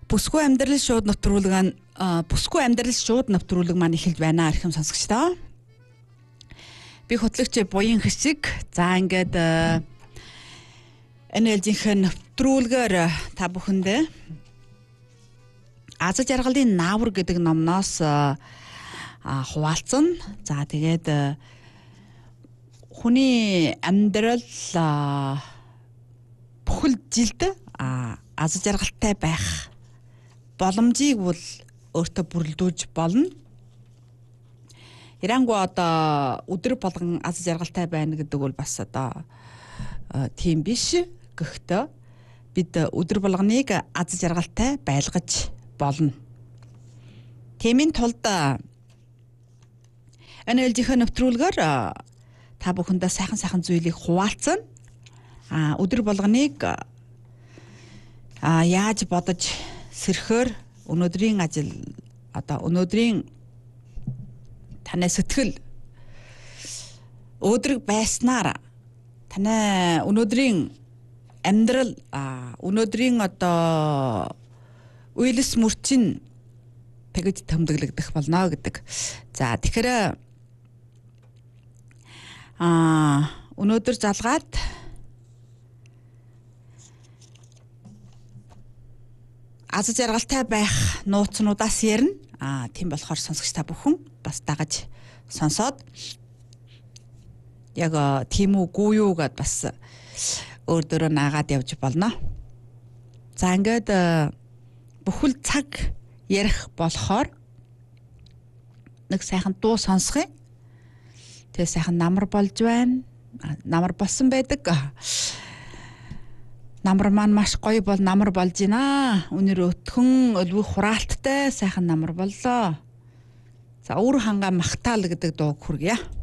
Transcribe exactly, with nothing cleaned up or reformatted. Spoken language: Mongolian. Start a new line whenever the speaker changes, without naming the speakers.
Бүсгүй амьдрал шууд навтруулган бүсгүй амьдрал шууд навтруулаг маань эхэлж байна архим сонсогчдоо. Би хөтлөгч буян хэсэг. За ингээд энэ ээлжийнхэн навтруулгаар та бүхэндээ Аз жаргалын наавар гэдэг номноос хуваалцсан. За тэгээд хүний амьдрал бүхэл жилд аз жаргалтай байх боломжийг бол өөртөө бүрэлдүүлж болно. Ярангуй одоо өдөр болгон аз жаргалтай байна гэдэг бол бас одоо тийм биш. Гэхдээ бид өдөр болгоныг аз жаргалтай байлгаж болно. Тиймийн тулд энэ ээлжийнхээ нэвтрүүлгээр та бүхэндээ сайхан сайхан зүйлийг хуваалцсан. А өдөр болгоныг а яаж бодож сэрхээр өнөөдрийн ажил одоо өнөөдрийн таны сэтгэл өдрөг байснаар таны өнөөдрийн амьдрал өнөөдрийн одоо үйлс мөрчин тэгж томдөглөгдөх болно гэдэг. За тэгэхээр а өнөөдөр залгаад аз жаргалтай байх нууцнуудаас ярина. Аа тийм болохоор сонсогч та бүхэн бас дагаж сонсоод яг тийм үгүй юу гэд бас өөрөөрөө наагаад явж болно. За ингээд бүхэл цаг ярих болохоор нэг сайхан дуу сонсгоё. Тэгээ сайхан намар болж байна. Намар болсон байдаг. Намар маань маш гоё бол намар болж байна. Өнөр өтгөн өлвөх хураалттай сайхан намар боллоо. За өр хангаа махтаал гэдэг дууг хүргье.